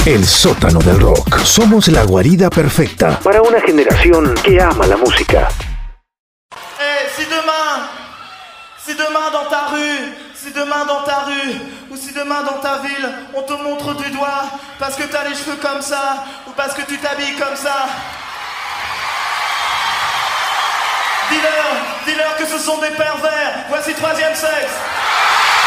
El sótano del rock. Somos la guarida perfecta para una generación que ama la música. Si demain dans ta rue, ou si demain dans ta ville, on te montre du doigt parce que t'as les cheveux comme ça, ou parce que tu t'habilles comme ça, dis-leur que ce sont des pervers. Voici Troisième Sexe.